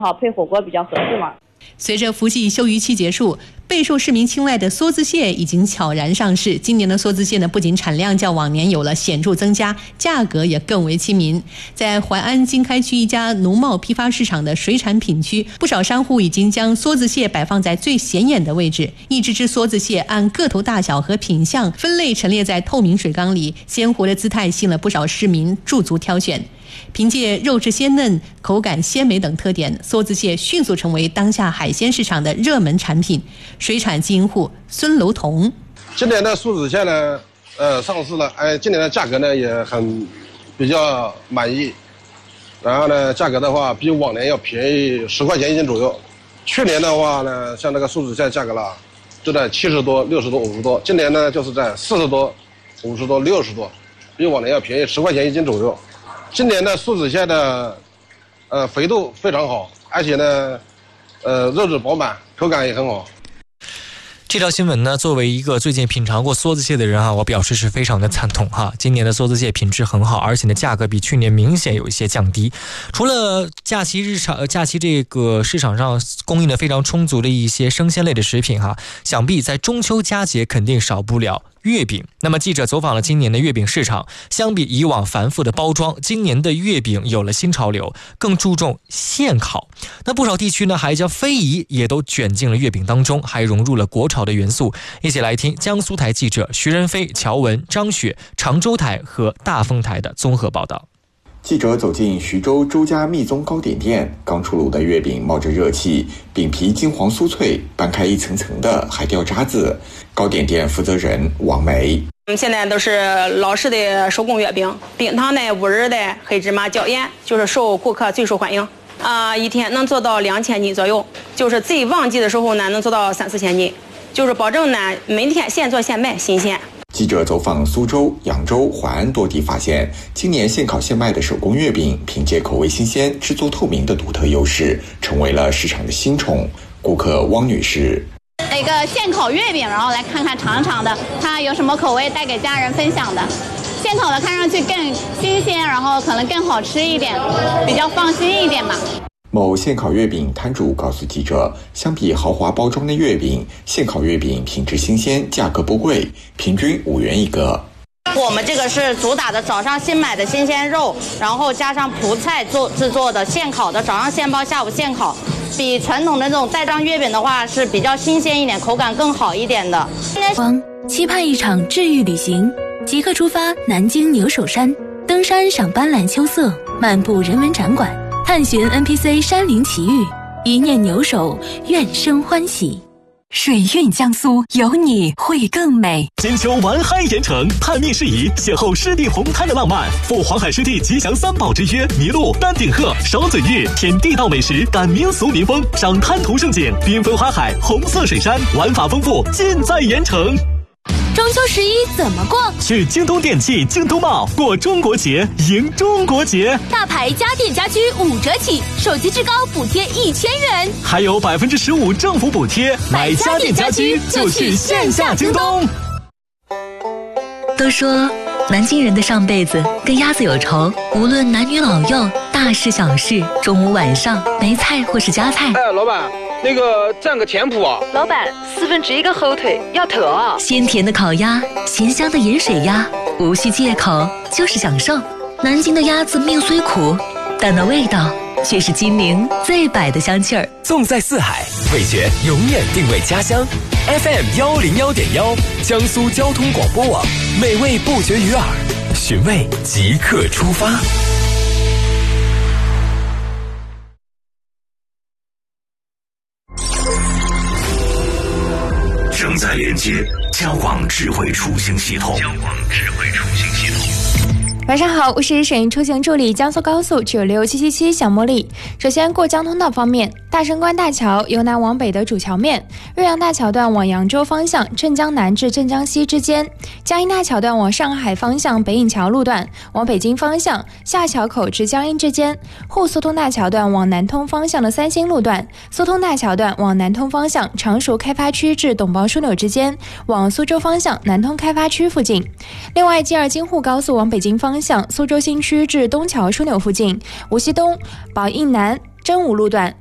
好配火锅比较合适嘛。 随着伏季休渔期结束，备受市民青睐的梭子蟹已经悄然上市。今年的梭子蟹呢，不仅产量较往年有了显著增加，价格也更为亲民。在淮安经开区一家农贸批发市场的水产品区，不少商户已经将梭子蟹摆放在最显眼的位置，一只只梭子蟹按个头大小和品相分类陈列在透明水缸里，鲜活的姿态吸引了不少市民驻足挑选。凭借肉质鲜嫩、口感鲜美等特点，梭子蟹迅速成为当下海鲜市场的热门产品。水产经营户孙楼同： 今年的梭子蟹呢，上市了，今年的价格呢也比较满意。然后呢，价格的话比往年要便宜10块钱一斤左右。去年的话呢，像那个梭子蟹价格了，就在70多、60多、50多。今年呢，就是在40多、50多、60多，比往年要便宜10块钱一斤左右。今年的梭子蟹的，肥度非常好，而且呢，肉质饱满，口感也很好。 这条新闻呢，作为一个最近品尝过梭子蟹的人我表示是非常的赞同今年的梭子蟹品质很好，而且呢价格比去年明显有一些降低。除了假期这个市场上供应的非常充足的一些生鲜类的食品想必在中秋佳节肯定少不了月饼。那么记者走访了今年的月饼市场，相比以往繁复的包装，今年的月饼有了新潮流，更注重现烤。那不少地区呢还将非遗也都卷进了月饼当中，还融入了国潮的元素。一起来听江苏台记者徐仁飞、乔文、张雪常州台和大丰台的综合报道。 记者走进徐州周家密宗糕点店，刚出炉的月饼冒着热气，饼皮金黄酥脆，掰开一层层的还掉渣子。糕点店负责人王梅： 现在都是老式的手工月饼，冰糖的、五仁的、黑芝麻椒盐，就是受顾客最受欢迎。一天能做到2000斤左右，就是最旺季的时候呢，能做到3-4千斤，就是保证呢每天现做现卖，新鲜。 记者走访苏州、扬州、淮安多地，发现今年现烤现卖的手工月饼，凭借口味新鲜、制作透明的独特优势，成为了市场的新宠。顾客汪女士： 一个现烤月饼，然后来看看尝尝的，它有什么口味带给家人分享的。现烤的看上去更新鲜，然后可能更好吃一点，比较放心一点嘛。 某现烤月饼摊主告诉记者，相比豪华包装的月饼，现烤月饼品质新鲜，价格不贵，平均5元一个。 我们这个是主打的早上新买的新鲜肉，然后加上葡菜制作的现烤的，早上现包，下午现烤，比传统的那种袋装月饼的话是比较新鲜一点，口感更好一点的。 期盼一场治愈旅行，即刻出发南京牛首山，登山赏斑斓秋色，漫步人文展馆，探寻 NPC 山林奇遇，一念牛首，愿生欢喜。 水韵江苏，有你会更美。 金秋玩嗨盐城，探秘事宜，邂逅湿地红滩的浪漫，赴黄海湿地吉祥3宝之约，麋鹿、丹顶鹤、少嘴玉，品地道美食，感民俗民风，赏滩涂胜景，缤纷花海，红色水山，玩法丰富，尽在盐城。 中秋11怎么过？ 去京东电器、京东茂过中国节，迎中国节。 大牌家电家居5折起，手机至高补贴1000元， 还有15%政府补贴。买家电家居就去线下京东。 都说南京人的上辈子跟鸭子有仇，无论男女老幼，大事小事，中午晚上没菜或是夹菜。 老板，那个蘸个甜谱啊。 老板1/4个后腿要特啊。 鲜甜的烤鸭，咸香的盐水鸭，无需借口，就是享受。南京的鸭子命虽苦，但那味道却是金陵最摆的香气儿。 纵在四海，味觉永远定位家乡。FM 101.1，江苏交通广播网，美味不绝于耳，寻味即刻出发。 正在连接交广智慧出行系统。 晚上好，我是省域出行助理江苏高速96777小茉莉。首先过交通道方面，大胜关大桥由南往北的主桥面，瑞阳大桥段往扬州方向镇江南至镇江西之间，江阴大桥段往上海方向北引桥路段往北京方向下桥口至江阴之间，沪苏通大桥段往南通方向的3星路段，苏通大桥段往南通方向常熟开发区至董包枢纽之间，往苏州方向南通开发区附近。另外 G2 京沪高速往北京方向苏州新区至东桥枢纽附近，无锡东、宝应南真武路段